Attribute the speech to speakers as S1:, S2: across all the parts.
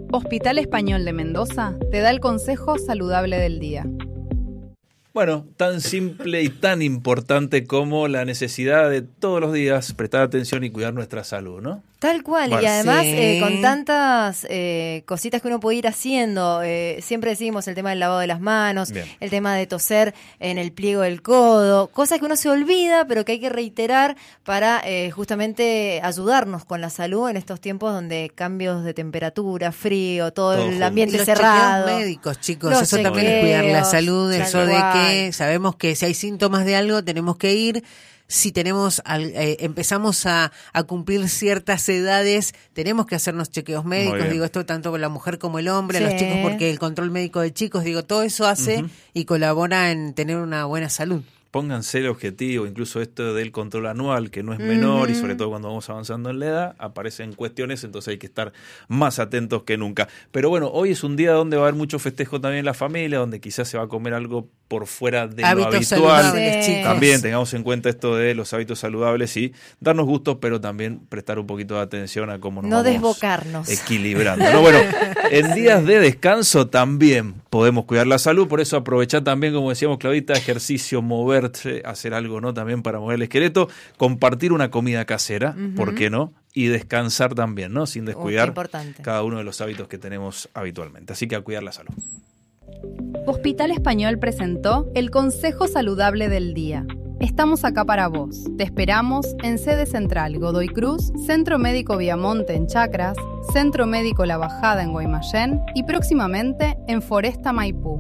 S1: Hospital Español de Mendoza te da el consejo saludable del día.
S2: Bueno, tan simple y tan importante como la necesidad de todos los días prestar atención y cuidar nuestra salud, ¿no?
S3: Tal cual,
S2: Bueno,
S3: y además
S4: sí.
S3: con tantas cositas que uno puede ir haciendo, siempre decimos el tema del lavado de las manos,
S2: Bien.
S3: el tema de toser en el pliego del codo, cosas que uno se olvida pero que hay que reiterar para justamente ayudarnos con la salud en estos tiempos donde cambios de temperatura, frío, todo
S2: Todo
S3: el ambiente
S4: Los
S3: cerrado.
S4: chequeos médicos, chicos,
S3: Los
S4: eso también es cuidar la
S3: chequeos,
S4: salud,
S3: tal
S4: eso de
S3: cual.
S4: que sabemos que si hay síntomas de algo tenemos que ir. Si tenemos empezamos a cumplir ciertas edades, tenemos que hacernos chequeos médicos,
S2: bien.
S4: digo esto tanto para la mujer como el hombre,
S3: Sí.
S4: a los chicos, porque el control médico de chicos, digo, todo eso hace y colabora en tener una buena salud.
S2: Pónganse el objetivo, incluso esto del control anual, que no es menor, y sobre todo cuando vamos avanzando en la edad, aparecen cuestiones, entonces hay que estar más atentos que nunca. Pero bueno, hoy es un día donde va a haber mucho festejo también en la familia, donde quizás se va a comer algo por fuera de
S4: Hábitos
S2: lo habitual.
S4: saludables,
S3: Sí.
S4: chicos.
S2: También tengamos en cuenta esto de los hábitos saludables y darnos gustos, pero también prestar un poquito de atención a cómo nos
S3: No
S2: vamos
S3: desbocarnos.
S2: equilibrando, ¿no? Bueno, en días de descanso también podemos cuidar la salud, por eso aprovechar también, como decíamos Claudita, ejercicio, moverse, hacer algo, ¿no? También para mover el esqueleto, compartir una comida casera, ¿por qué no? Y descansar también, ¿no? Sin
S3: Qué
S2: descuidar
S3: importante.
S2: cada uno de los hábitos que tenemos habitualmente. Así que a cuidar la salud.
S1: Hospital Español presentó el consejo saludable del día. Estamos acá para vos. Te esperamos en sede central Godoy Cruz, Centro Médico Viamonte en Chacras, Centro Médico La Bajada en Guaymallén y próximamente en Foresta Maipú.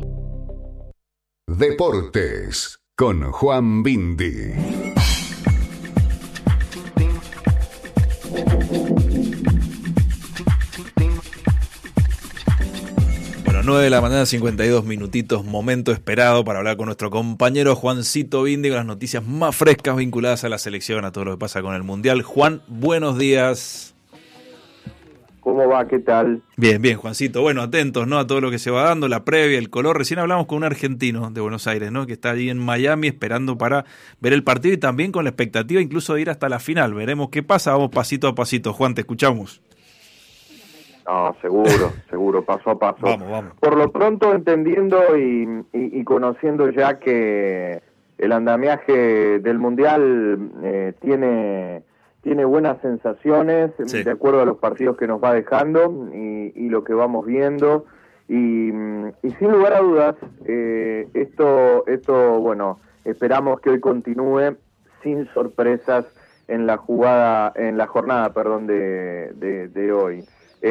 S5: Deportes con Juan Bindi.
S2: Bueno, 9 de la mañana, 52 minutitos, momento esperado para hablar con nuestro compañero Juancito Bindi con las noticias más frescas vinculadas a la selección, a todo lo que pasa con el Mundial. Juan, buenos días.
S6: ¿Cómo va? ¿Qué tal?
S2: Bien, bien, Juancito. Bueno, atentos, ¿no? A todo lo que se va dando, la previa, el color. Recién hablamos con un argentino de Buenos Aires, ¿no? Que está allí en Miami esperando para ver el partido y también con la expectativa incluso de ir hasta la final. Veremos qué pasa. Vamos pasito a pasito. Juan, te escuchamos.
S6: No, seguro, paso a paso.
S2: Vamos.
S6: Por lo pronto, entendiendo y conociendo ya que el andamiaje del Mundial tiene buenas sensaciones,
S2: Sí.
S6: de acuerdo a los partidos que nos va dejando y lo que vamos viendo. Y sin lugar a dudas, esto, bueno, esperamos que hoy continúe sin sorpresas en la jornada, de hoy.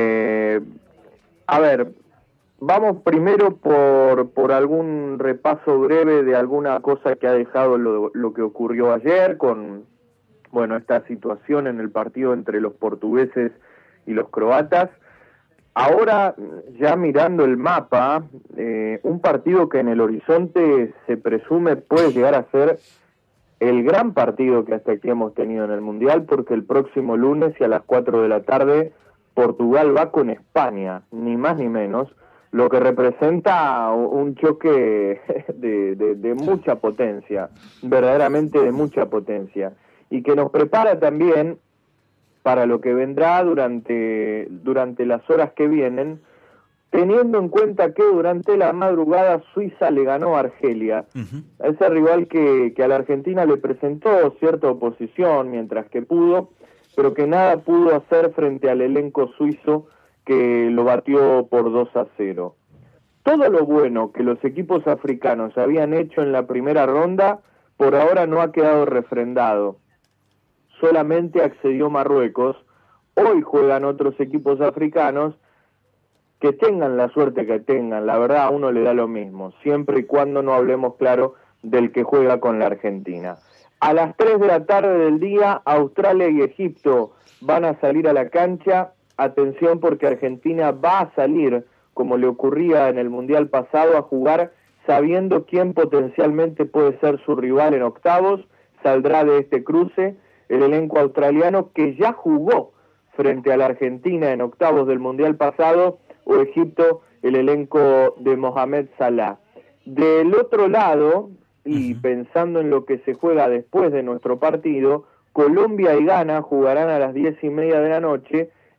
S6: A ver, vamos primero por algún repaso breve de alguna cosa que ha dejado lo que ocurrió ayer con, bueno, esta situación en el partido entre los portugueses y los croatas. Ahora, ya mirando el mapa, un partido que en el horizonte se presume puede llegar a ser el gran partido que hasta aquí hemos tenido en el Mundial, porque el próximo lunes y a las 4 de la tarde Portugal va con España, ni más ni menos, lo que representa un choque de mucha potencia, verdaderamente de mucha potencia, y que nos prepara también para lo que vendrá durante las horas que vienen, teniendo en cuenta que durante la madrugada Suiza le ganó a Argelia, a ese rival que a la Argentina le presentó cierta oposición mientras que pudo, pero que nada pudo hacer frente al elenco suizo que lo batió por 2-0. Todo lo bueno que los equipos africanos habían hecho en la primera ronda, por ahora no ha quedado refrendado. Solamente accedió Marruecos. Hoy juegan otros equipos africanos que tengan la suerte que tengan. La verdad, a uno le da lo mismo, siempre y cuando no hablemos, claro, del que juega con la Argentina. A las 3 de la tarde del día, Australia y Egipto van a salir a la cancha. Atención, porque Argentina va a salir, como le ocurría en el Mundial pasado, a jugar sabiendo quién potencialmente puede ser su rival en octavos. Saldrá de este cruce el elenco australiano que ya jugó frente a la Argentina en octavos del Mundial pasado, o Egipto, el elenco de Mohamed Salah. Del otro lado, y pensando en lo que se juega después de nuestro partido, Colombia y Ghana jugarán a las 10:30 de la noche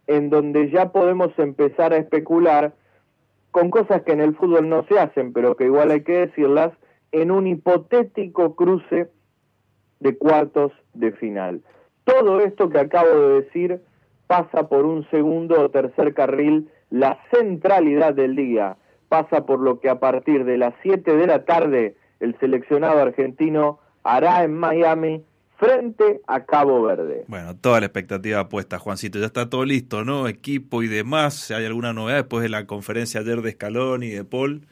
S6: en donde ya podemos empezar a especular con cosas que en el fútbol no se hacen, pero que igual hay que decirlas, en un hipotético cruce de cuartos de final. Todo esto que acabo de decir pasa por un segundo o tercer carril. La centralidad del día pasa por lo que a partir de las 7 de la tarde el seleccionado argentino hará en Miami frente a Cabo Verde.
S2: Bueno, toda la expectativa puesta, Juancito. Ya está todo listo, ¿no? Equipo y demás. ¿Hay alguna novedad después de la conferencia ayer de Scaloni y de Paul?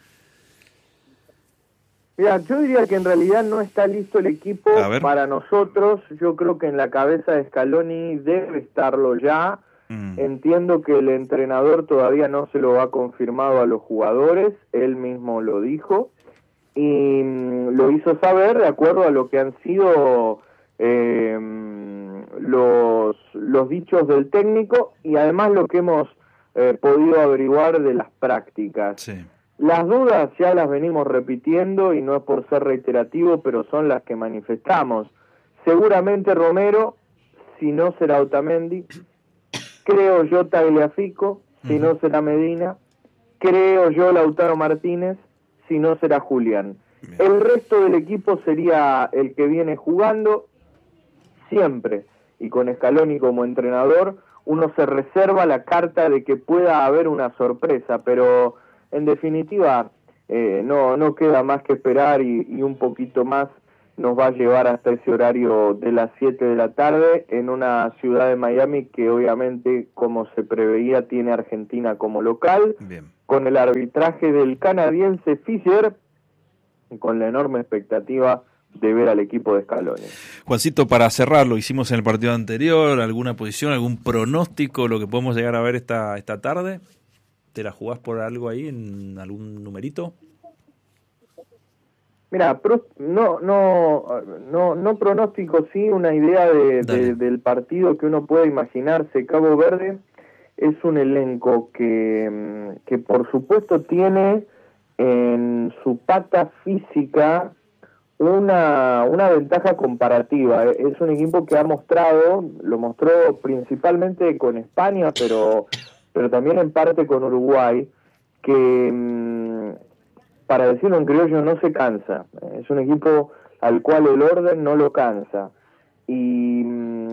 S6: Mira, yo diría que en realidad no está listo el equipo para nosotros. Yo creo que en la cabeza de Scaloni debe estarlo ya. Entiendo que el entrenador todavía no se lo ha confirmado a los jugadores, él mismo lo dijo, y lo hizo saber de acuerdo a lo que han sido los dichos del técnico y además lo que hemos podido averiguar de las prácticas.
S2: Sí.
S6: Las dudas ya las venimos repitiendo y no es por ser reiterativo, pero son las que manifestamos. Seguramente Romero, si no será Otamendi, creo yo Tagliafico, si no será Medina, creo yo Lautaro Martínez, si no será Julián. Bien. El resto del equipo sería el que viene jugando siempre, y con Scaloni como entrenador, uno se reserva la carta de que pueda haber una sorpresa, pero en definitiva no queda más que esperar y un poquito más nos va a llevar hasta ese horario de las 7 de la tarde en una ciudad de Miami que obviamente, como se preveía, tiene Argentina como local. Bien. Con el arbitraje del canadiense Fischer y con la enorme expectativa de ver al equipo de Scaloni.
S2: Juancito, para cerrar, lo hicimos en el partido anterior, ¿alguna posición, algún pronóstico, lo que podemos llegar a ver esta tarde? ¿Te la jugás por algo ahí, en algún numerito?
S6: Mira, no pronóstico, sí, una idea del partido que uno puede imaginarse. Cabo Verde es un elenco que por supuesto tiene en su pata física una ventaja comparativa. Es un equipo que lo mostró principalmente con España, pero también en parte con Uruguay, que para decirlo en criollo no se cansa. Es un equipo al cual el orden no lo cansa. Y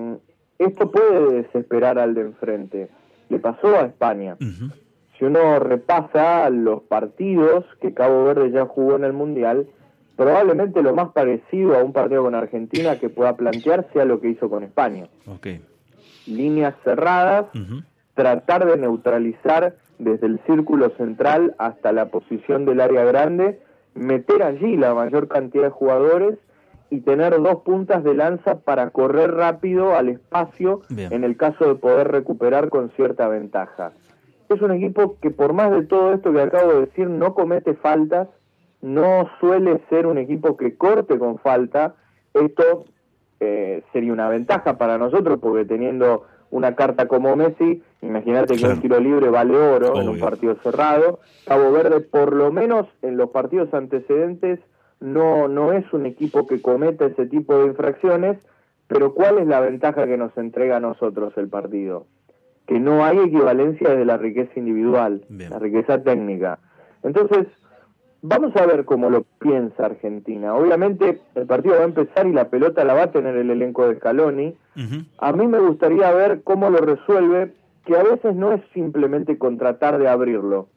S6: esto puede desesperar al de enfrente. Le pasó a España. Uh-huh. Si uno repasa los partidos que Cabo Verde ya jugó en el Mundial, probablemente lo más parecido a un partido con Argentina que pueda plantear sea lo que hizo con España.
S2: Okay.
S6: Líneas cerradas, uh-huh. Tratar de neutralizar desde el círculo central hasta la posición del área grande, meter allí la mayor cantidad de jugadores y tener dos puntas de lanza para correr rápido al espacio. Bien. En el caso de poder recuperar con cierta ventaja. Es un equipo que, por más de todo esto que acabo de decir, no comete faltas, no suele ser un equipo que corte con falta. Esto sería una ventaja para nosotros, porque teniendo una carta como Messi, imagínate que un tiro libre vale oro. Obvio. En un partido cerrado. Cabo Verde, por lo menos en los partidos antecedentes, no es un equipo que cometa ese tipo de infracciones, pero ¿cuál es la ventaja que nos entrega a nosotros el partido? Que no hay equivalencia de la riqueza individual. Bien. La riqueza técnica. Entonces, vamos a ver cómo lo piensa Argentina. Obviamente el partido va a empezar y la pelota la va a tener el elenco de Scaloni. Uh-huh. A mí me gustaría ver cómo lo resuelve, que a veces no es simplemente con tratar de abrirlo.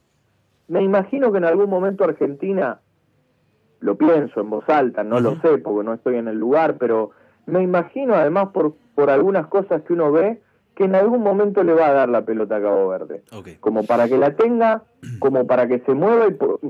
S6: Me imagino que en algún momento Argentina, lo pienso en voz alta, no lo sé porque no estoy en el lugar, pero me imagino además por algunas cosas que uno ve, que en algún momento le va a dar la pelota a Cabo Verde. Okay. Como para que la tenga, como para que se mueva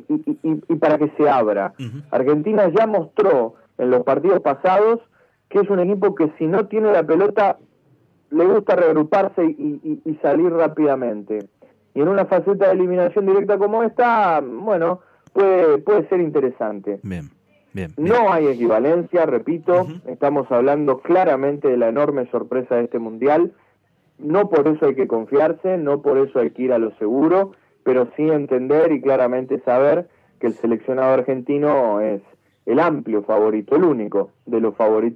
S6: y para que se abra. Uh-huh. Argentina ya mostró en los partidos pasados que es un equipo que si no tiene la pelota le gusta reagruparse y salir rápidamente. Y en una faceta de eliminación directa como esta, bueno, puede ser interesante.
S2: Bien.
S6: No hay equivalencia, repito, estamos hablando claramente de la enorme sorpresa de este Mundial. No por eso hay que confiarse, no por eso hay que ir a lo seguro, pero sí entender y claramente saber que el seleccionado argentino es el amplio favorito, el único de los favoritos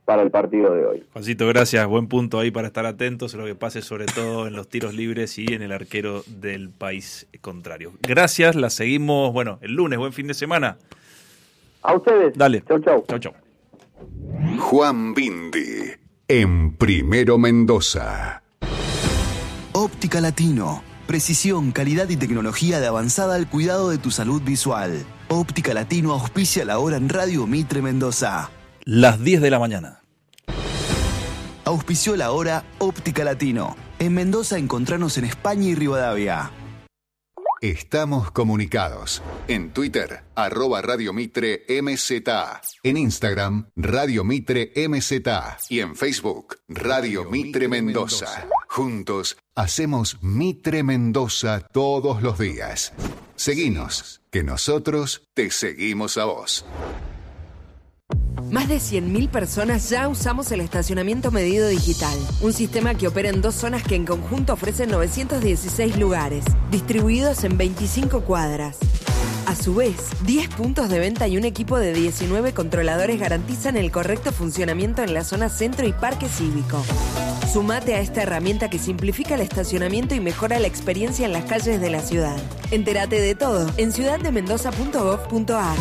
S6: para el partido de hoy.
S2: Juancito, gracias. Buen punto ahí para estar atentos a lo que pase, sobre todo en los tiros libres y en el arquero del país contrario. Gracias, la seguimos, el lunes. Buen fin de semana.
S6: A ustedes.
S2: Dale.
S6: Chau, chau.
S2: Chau, chau.
S5: Juan Bindi, en Primero Mendoza.
S7: Óptica Latino. Precisión, calidad y tecnología de avanzada al cuidado de tu salud visual. Óptica Latino auspicia la hora en Radio Mitre Mendoza.
S2: Las 10 de la mañana.
S7: Auspició la hora Óptica Latino. En Mendoza encontranos en España y Rivadavia.
S5: Estamos comunicados. En Twitter, @Radio Mitre MZA. En Instagram, Radio Mitre MZA. Y en Facebook, Radio Mitre Mendoza. Juntos hacemos Mitre Mendoza todos los días. Seguinos, que nosotros te seguimos a vos.
S8: Más de 100.000 personas ya usamos el estacionamiento medido digital, un sistema que opera en 2 zonas que en conjunto ofrecen 916 lugares, distribuidos en 25 cuadras. A su vez, 10 puntos de venta y un equipo de 19 controladores garantizan el correcto funcionamiento en la zona centro y parque cívico. Sumate a esta herramienta que simplifica el estacionamiento y mejora la experiencia en las calles de la ciudad. Entérate de todo en ciudaddemendoza.gov.ar.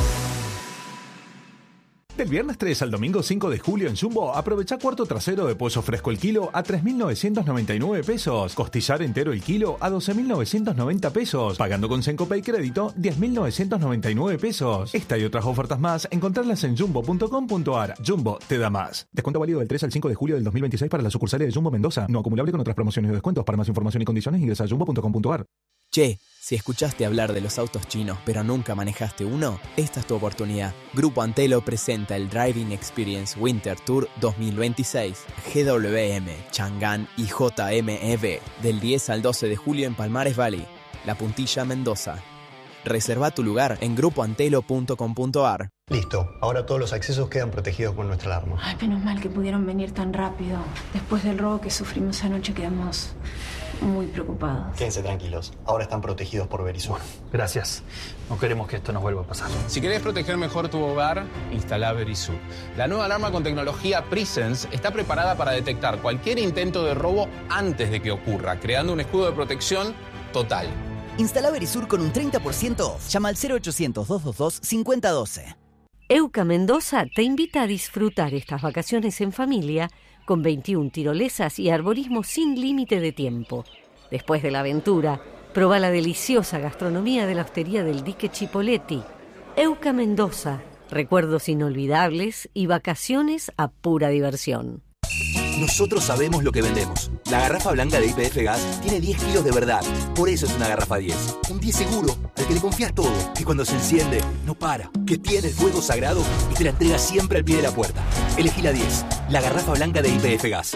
S9: Del viernes 3 al domingo 5 de julio en Jumbo, aprovecha cuarto trasero de pollo fresco el kilo a 3.999 pesos. Costillar entero el kilo a 12.990 pesos. Pagando con Sencope y crédito, 10.999 pesos. Esta y otras ofertas más, encontrarlas en jumbo.com.ar. Jumbo te da más. Descuento válido del 3 al 5 de julio del 2026 para las sucursales de Jumbo Mendoza. No acumulable con otras promociones o descuentos. Para más información y condiciones ingresa a jumbo.com.ar.
S10: Che, si escuchaste hablar de los autos chinos pero nunca manejaste uno, esta es tu oportunidad. Grupo Antelo presenta el Driving Experience Winter Tour 2026, GWM, Chang'an y JMEV, del 10 al 12 de julio en Palmares Valley, La Puntilla, Mendoza. Reserva tu lugar en grupoantelo.com.ar.
S11: Listo, ahora todos los accesos quedan protegidos con nuestra alarma.
S12: Ay, menos mal que pudieron venir tan rápido. Después del robo que sufrimos anoche quedamos muy preocupados.
S11: Quédense tranquilos, ahora están protegidos por Verisur.
S13: Gracias, no queremos que esto nos vuelva a pasar.
S14: Si querés proteger mejor tu hogar, instala Verisur. La nueva alarma con tecnología Presence está preparada para detectar cualquier intento de robo antes de que ocurra, creando un escudo de protección total.
S15: Instala Verisur con un 30% off. Llama al 0800-222-5012.
S16: EUCA Mendoza te invita a disfrutar estas vacaciones en familia con 21 tirolesas y arborismo sin límite de tiempo. Después de la aventura, proba la deliciosa gastronomía de la hostería del Dique Chipoletti. EUCA Mendoza, recuerdos inolvidables y vacaciones a pura diversión.
S17: Nosotros sabemos lo que vendemos. La garrafa blanca de YPF Gas tiene 10 kilos de verdad. Por eso es una garrafa 10. Un 10 seguro, al que le confías todo. Que cuando se enciende, no para. Que tiene el fuego sagrado y te la entrega siempre al pie de la puerta. Elegí la 10. La garrafa blanca de YPF Gas.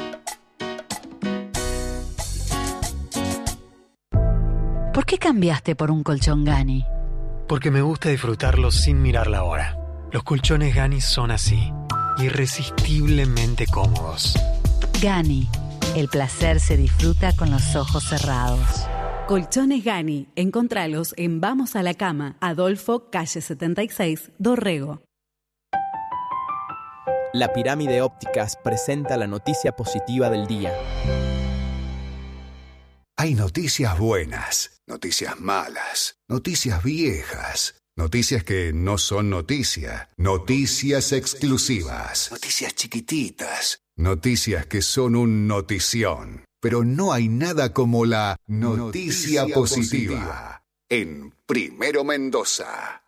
S18: ¿Por qué cambiaste por un colchón Gani?
S19: Porque me gusta disfrutarlo sin mirar la hora. Los colchones Gani son así. Irresistiblemente cómodos.
S18: Gani, el placer se disfruta con los ojos cerrados.
S20: Colchones Gani, encontralos en Vamos a la Cama, Adolfo, calle 76, Dorrego.
S10: La Pirámide Ópticas presenta la noticia positiva del día.
S5: Hay noticias buenas, noticias malas, noticias viejas. Noticias que no son noticia, noticias exclusivas, noticias chiquititas, noticias que son un notición. Pero no hay nada como la noticia positiva en Primero Mendoza.